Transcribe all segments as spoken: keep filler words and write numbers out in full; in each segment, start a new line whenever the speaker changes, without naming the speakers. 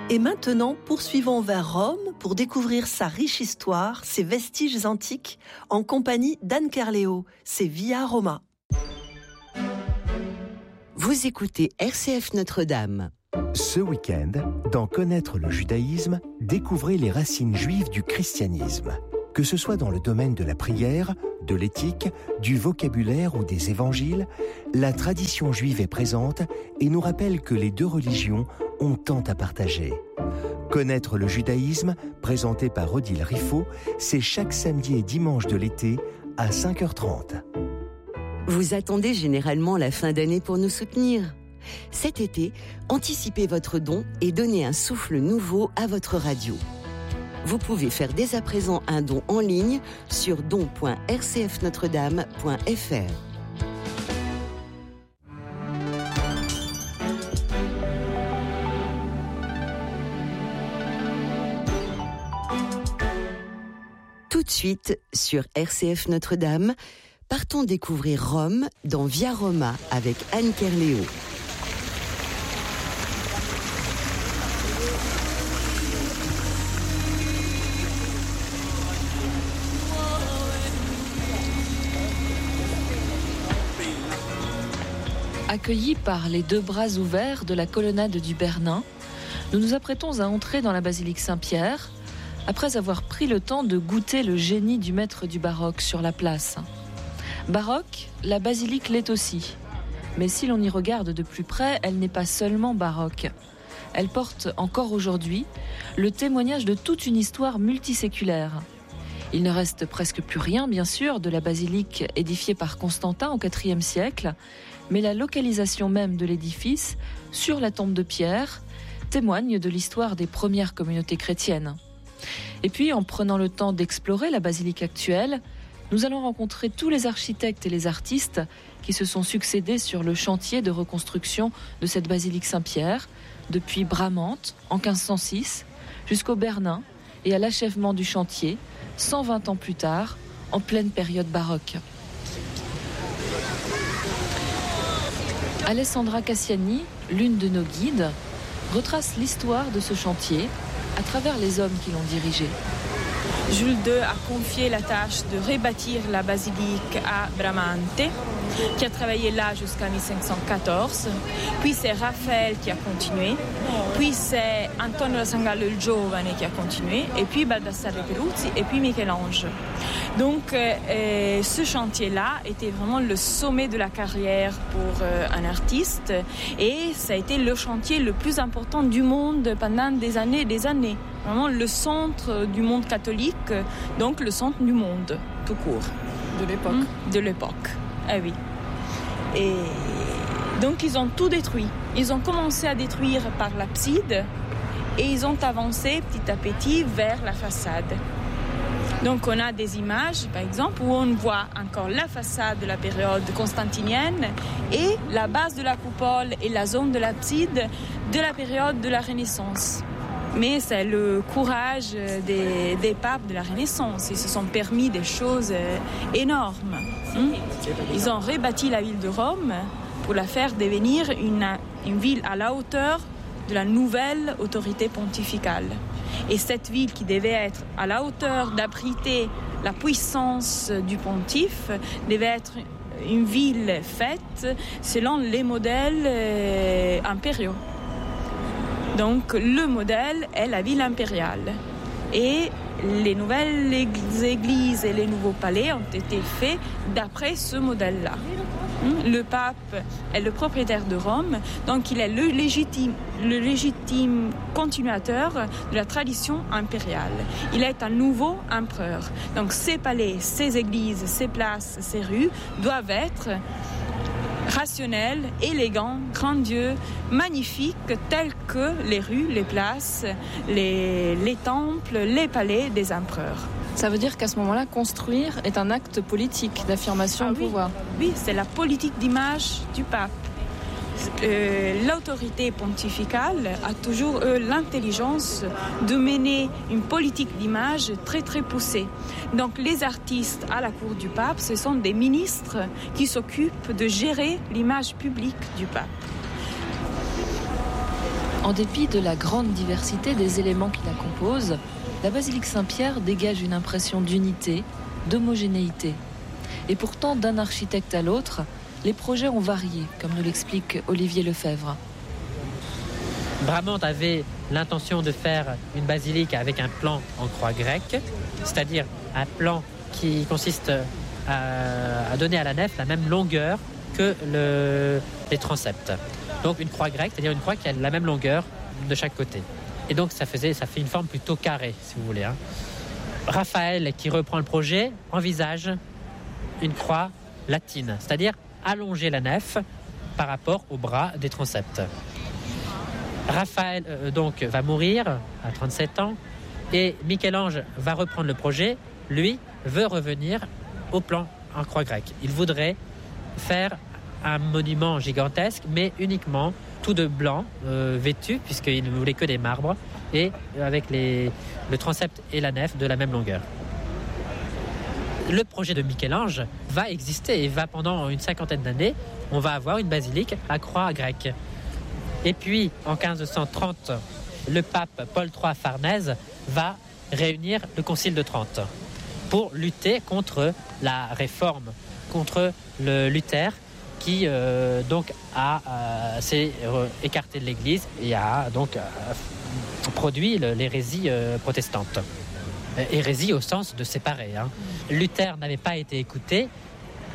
Et maintenant, poursuivons vers Rome pour découvrir sa riche histoire, ses vestiges antiques, en compagnie d'Anne Kerléo. C'est Via Roma.
Vous écoutez R C F Notre-Dame.
Ce week-end, dans Connaître le judaïsme, découvrez les racines juives du christianisme. Que ce soit dans le domaine de la prière, de l'éthique, du vocabulaire ou des évangiles, la tradition juive est présente et nous rappelle que les deux religions ont tant à partager. Connaître le judaïsme, présenté par Odile Riffaut, c'est chaque samedi et dimanche de l'été à cinq heures trente.
Vous attendez généralement la fin d'année pour nous soutenir. Cet été, anticipez votre don et donnez un souffle nouveau à votre radio. Vous pouvez faire dès à présent un don en ligne sur don point r c f notre dame point f r. Tout de suite, sur R C F Notre-Dame, partons découvrir Rome dans Via Roma avec Anne Kerléo.
Accueillis par les deux bras ouverts de la colonnade du Bernin, nous nous apprêtons à entrer dans la basilique Saint-Pierre, après avoir pris le temps de goûter le génie du maître du baroque sur la place. Baroque, la basilique l'est aussi. Mais si l'on y regarde de plus près, elle n'est pas seulement baroque. Elle porte encore aujourd'hui le témoignage de toute une histoire multiséculaire. Il ne reste presque plus rien, bien sûr, de la basilique édifiée par Constantin au quatrième siècle, mais la localisation même de l'édifice, sur la tombe de Pierre, témoigne de l'histoire des premières communautés chrétiennes. Et puis, en prenant le temps d'explorer la basilique actuelle, nous allons rencontrer tous les architectes et les artistes qui se sont succédés sur le chantier de reconstruction de cette basilique Saint-Pierre, depuis Bramante en quinze cent six jusqu'au Bernin et à l'achèvement du chantier, cent vingt ans plus tard, en pleine période baroque. Alessandra Cassiani, l'une de nos guides, retrace l'histoire de ce chantier à travers les hommes qui l'ont dirigé.
Jules deux a confié la tâche de rebâtir la basilique à Bramante, qui a travaillé là jusqu'en mille cinq cent quatorze. Puis c'est Raphaël qui a continué. Puis c'est Antonio da Sangallo il Giovane qui a continué. Et puis Baldassare Peruzzi et puis Michel-Ange. Donc euh, ce chantier-là était vraiment le sommet de la carrière pour euh, un artiste. Et ça a été le chantier le plus important du monde pendant des années et des années. Vraiment le centre du monde catholique, donc le centre du monde, tout court.
De l'époque.
Mmh, de l'époque, ah oui. Et donc ils ont tout détruit. Ils ont commencé à détruire par l'abside et ils ont avancé petit à petit vers la façade. Donc on a des images, par exemple, où on voit encore la façade de la période constantinienne et la base de la coupole et la zone de l'abside de la période de la Renaissance. Mais c'est le courage des, des papes de la Renaissance. Ils se sont permis des choses énormes. Ils ont rebâti la ville de Rome pour la faire devenir une, une ville à la hauteur de la nouvelle autorité pontificale. Et cette ville qui devait être à la hauteur d'abriter la puissance du pontife devait être une ville faite selon les modèles euh, impériaux. Donc le modèle est la ville impériale. Et les nouvelles églises et les nouveaux palais ont été faits d'après ce modèle-là. Le pape est le propriétaire de Rome, donc il est le légitime, le légitime continuateur de la tradition impériale. Il est un nouveau empereur. Donc ces palais, ces églises, ces places, ces rues doivent être rationnels, élégants, grandieux, magnifiques, tels que les rues, les places, les, les temples, les palais des empereurs.
Ça veut dire qu'à ce moment-là, construire est un acte politique d'affirmation
ah,
de
oui.
pouvoir.
Oui, c'est la politique d'image du pape. Euh, l'autorité pontificale a toujours eu l'intelligence de mener une politique d'image très très poussée. Donc les artistes à la cour du pape, ce sont des ministres qui s'occupent de gérer l'image publique du pape.
En dépit de la grande diversité des éléments qui la composent, la basilique Saint-Pierre dégage une impression d'unité, d'homogénéité. Et pourtant, d'un architecte à l'autre, les projets ont varié, comme nous l'explique Olivier Lefebvre.
Bramante avait l'intention de faire une basilique avec un plan en croix grecque, c'est-à-dire un plan qui consiste à, à donner à la nef la même longueur que le, les transepts. Donc une croix grecque, c'est-à-dire une croix qui a la même longueur de chaque côté. Et donc ça, faisait, ça fait une forme plutôt carrée, si vous voulez. Hein. Raphaël, qui reprend le projet, envisage une croix latine, c'est-à-dire allonger la nef par rapport au bras des transepts. Raphaël euh, donc va mourir à trente-sept ans et Michel-Ange va reprendre le projet. Lui veut revenir au plan en croix grecque. Il voudrait faire un monument gigantesque, mais uniquement tout de blanc, euh, vêtu, puisqu'il ne voulait que des marbres, et avec les, le transept et la nef de la même longueur. Le projet de Michel-Ange va exister et va pendant une cinquantaine d'années, on va avoir une basilique à croix grecque. Et puis, en quinze cent trente, le pape Paul trois Farnèse va réunir le Concile de Trente pour lutter contre la réforme, contre le Luther qui euh, donc a, euh, s'est écarté de l'Église et a donc euh, produit l'hérésie euh, protestante. Hérésie au sens de séparer. Hein. Luther n'avait pas été écouté. Pourquoi ?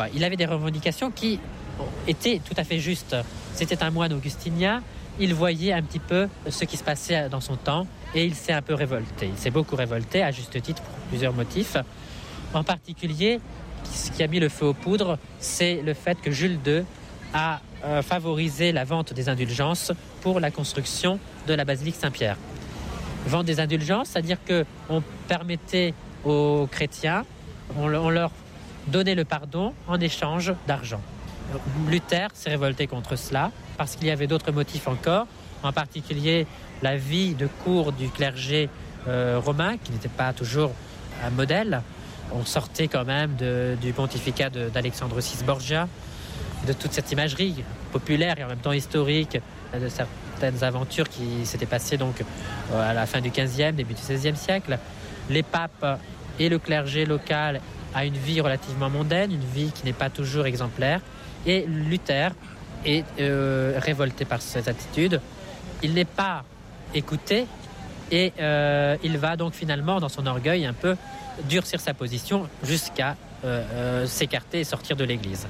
Il avait des revendications qui étaient tout à fait justes. C'était un moine augustinien, il voyait un petit peu ce qui se passait dans son temps et il s'est un peu révolté. Il s'est beaucoup révolté, à juste titre, pour plusieurs motifs. En particulier, ce qui a mis le feu aux poudres, c'est le fait que Jules deux a euh, favorisé la vente des indulgences pour la construction de la basilique Saint-Pierre. Vente des indulgences, c'est-à-dire qu'on permettait aux chrétiens, on, on leur donnait le pardon en échange d'argent. Luther s'est révolté contre cela parce qu'il y avait d'autres motifs encore, en particulier la vie de cour du clergé euh, romain qui n'était pas toujours un modèle. On sortait quand même de, du pontificat de, d'Alexandre six Borgia, de toute cette imagerie populaire et en même temps historique de certaines aventures qui s'étaient passées donc à la fin du quinzième, début du seizième siècle. Les papes et le clergé local a une vie relativement mondaine, une vie qui n'est pas toujours exemplaire. Et Luther est euh, révolté par cette attitude. Il n'est pas écouté et euh, il va donc finalement, dans son orgueil, un peu durcir sa position jusqu'à euh, euh, s'écarter et sortir de l'Église.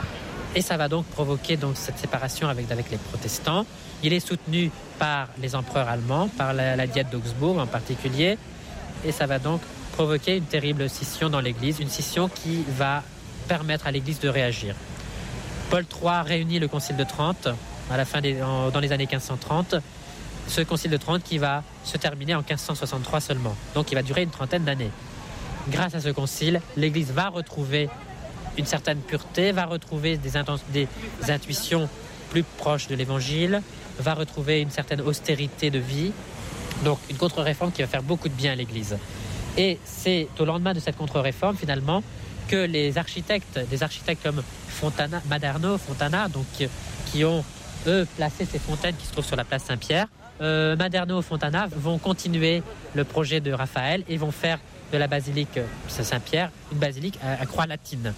Et ça va donc provoquer donc cette séparation avec, avec les protestants. Il est soutenu par les empereurs allemands, par la, la Diète d'Augsbourg en particulier. Et ça va donc provoquer une terrible scission dans l'Église, une scission qui va permettre à l'Église de réagir. Paul trois réunit le Concile de Trente à la fin des, en, dans les années quinze cent trente. Ce Concile de Trente qui va se terminer en quinze cent soixante-trois seulement. Donc il va durer une trentaine d'années. Grâce à ce concile, l'Église va retrouver une certaine pureté, va retrouver des, inten- des intuitions plus proches de l'Évangile, va retrouver une certaine austérité de vie. Donc une contre-réforme qui va faire beaucoup de bien à l'Église. Et c'est au lendemain de cette contre-réforme, finalement, que les architectes, des architectes comme Fontana, Maderno, Fontana, donc, qui ont, eux, placé ces fontaines qui se trouvent sur la place Saint-Pierre, euh, Maderno et Fontana vont continuer le projet de Raphaël et vont faire de la basilique Saint-Pierre une basilique à, à croix latine.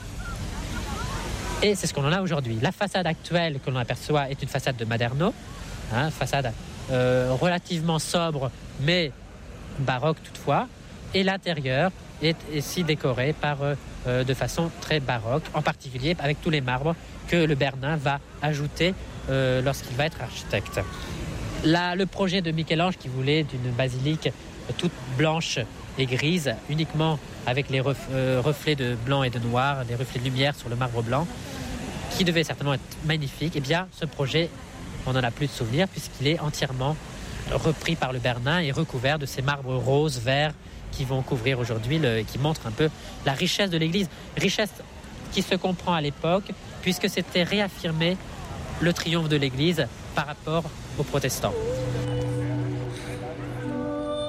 Et c'est ce qu'on en a aujourd'hui. La façade actuelle que l'on aperçoit est une façade de Maderno, hein, façade euh, relativement sobre, mais baroque toutefois, et l'intérieur est ici décoré par, euh, de façon très baroque, en particulier avec tous les marbres que le Bernin va ajouter euh, lorsqu'il va être architecte. Là, le projet de Michel-Ange qui voulait d'une basilique toute blanche et grise, uniquement avec les ref, euh, reflets de blanc et de noir, des reflets de lumière sur le marbre blanc, qui devait certainement être magnifique, eh bien, ce projet, on n'en a plus de souvenir puisqu'il est entièrement repris par le Bernin et recouvert de ces marbres roses, verts, qui vont couvrir aujourd'hui, le, qui montrent un peu la richesse de l'Église. Richesse qui se comprend à l'époque, puisque c'était réaffirmer le triomphe de l'Église par rapport aux protestants.